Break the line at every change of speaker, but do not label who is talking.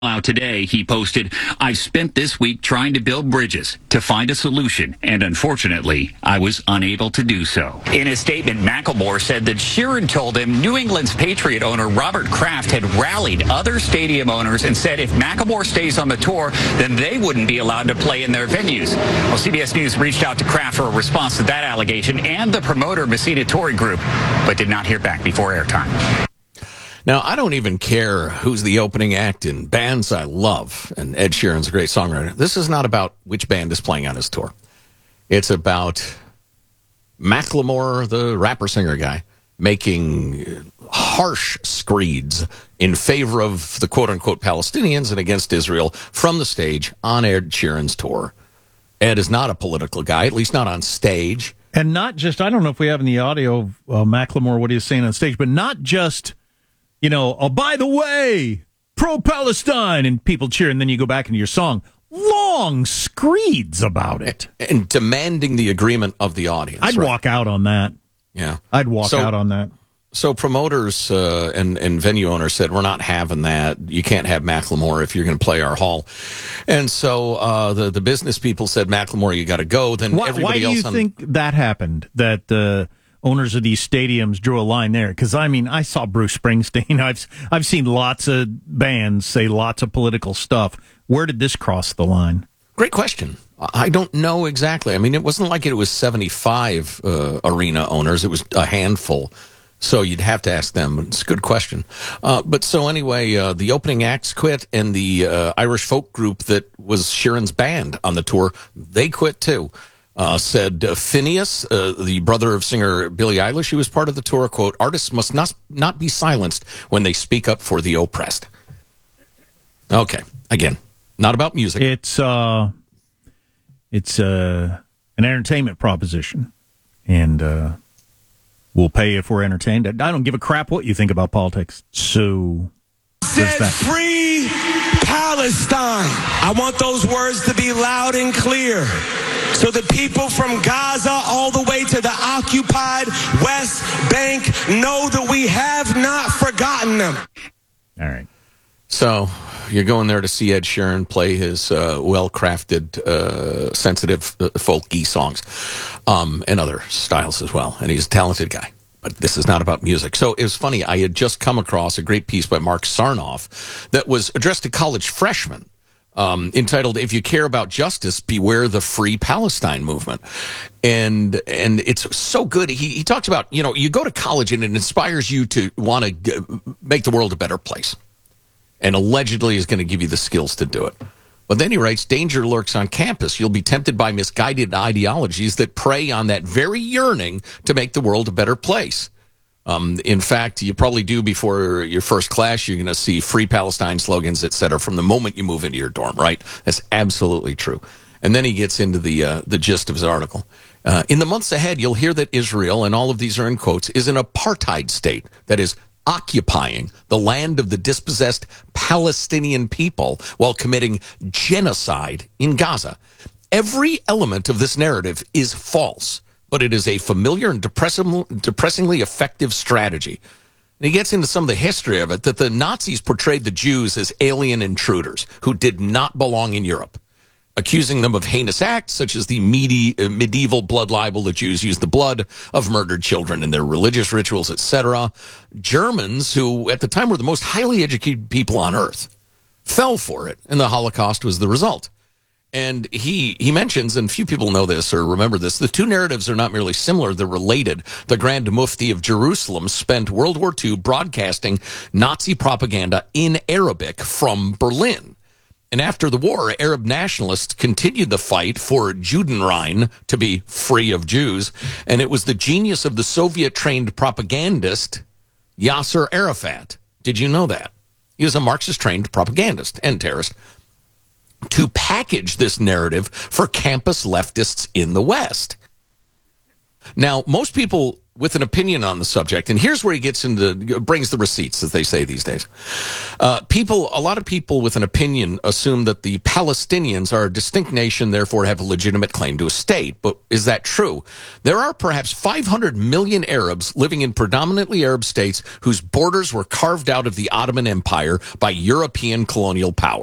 Out today, he posted, "I've spent this week trying to build bridges to find a solution, and unfortunately, I was unable to do so." In a statement, Macklemore said that Sheeran told him New England's Patriot owner Robert Kraft had rallied other stadium owners and said if Macklemore stays on the tour, then they wouldn't be allowed to play in their venues. Well, CBS News reached out to Kraft for a response to that allegation and the promoter Messina Tory Group, but did not hear back before airtime.
Now, I don't even care who's the opening act in bands I love, and Ed Sheeran's a great songwriter. This is not about which band is playing on his tour. It's about Macklemore, the rapper-singer guy, making harsh screeds in favor of the quote-unquote Palestinians and against Israel from the stage on Ed Sheeran's tour. Ed is not a political guy, at least not on stage.
And not just, I don't know if we have in the audio Macklemore what he was saying on stage, but not just... oh, by the way, pro-Palestine, and people cheer, and then you go back into your song. Long screeds about it.
And demanding the agreement of the audience.
I'd walk out on that.
Yeah.
I'd walk out on that.
So promoters and venue owners said, we're not having that. You can't have Macklemore if you're going to play our hall. And so the business people said, Macklemore, you got to go. Then everybody else.
Why do you think that happened, that owners of these stadiums drew a line there? Because, I saw Bruce Springsteen. I've seen lots of bands say lots of political stuff. Where did this cross the line?
Great question. I don't know exactly. It wasn't like it was 75 arena owners. It was a handful. So you'd have to ask them. It's a good question. But so anyway, the opening acts quit, and the Irish folk group that was Sheeran's band on the tour, they quit too. Said Phineas, the brother of singer Billie Eilish, who was part of the tour, quote, "Artists must not be silenced when they speak up for the oppressed." Okay, again, not about music.
It's an entertainment proposition, and we'll pay if we're entertained. I don't give a crap what you think about politics. So,
said free Palestine. I want those words to be loud and clear, so the people from Gaza all the way to the occupied West Bank know that we have not forgotten them.
All right.
So you're going there to see Ed Sheeran play his well-crafted, sensitive, folky songs, and other styles as well. And he's a talented guy. But this is not about music. So it was funny. I had just come across a great piece by Mark Sarnoff that was addressed to college freshmen. Entitled, "If You Care About Justice, Beware the Free Palestine Movement." And it's so good. He talks about, you go to college and it inspires you to want to make the world a better place. And allegedly is going to give you the skills to do it. But then he writes, "Danger lurks on campus. You'll be tempted by misguided ideologies that prey on that very yearning to make the world a better place. In fact, you probably do before your first class. You're going to see free Palestine slogans, etc., from the moment you move into your dorm, right? That's absolutely true." And then he gets into the gist of his article. "In the months ahead, you'll hear that Israel," and all of these are in quotes, "is an apartheid state that is occupying the land of the dispossessed Palestinian people while committing genocide in Gaza. Every element of this narrative is false, but it is a familiar and depressingly effective strategy." And he gets into some of the history of it, that the Nazis portrayed the Jews as alien intruders who did not belong in Europe, accusing them of heinous acts such as the medieval blood libel. The Jews used the blood of murdered children in their religious rituals, etc. Germans, who at the time were the most highly educated people on earth, fell for it, and the Holocaust was the result. And he mentions, and few people know this or remember this, the two narratives are not merely similar, they're related. The Grand Mufti of Jerusalem spent World War II broadcasting Nazi propaganda in Arabic from Berlin. And after the war, Arab nationalists continued the fight for Judenrein, to be free of Jews, and it was the genius of the Soviet-trained propagandist Yasser Arafat. Did you know that? He was a Marxist-trained propagandist and terrorist, to package this narrative for campus leftists in the West. Now, most people with an opinion on the subject, and here's where he brings the receipts, as they say these days. A lot of people with an opinion assume that the Palestinians are a distinct nation, therefore have a legitimate claim to a state. But is that true? There are perhaps 500 million Arabs living in predominantly Arab states whose borders were carved out of the Ottoman Empire by European colonial power.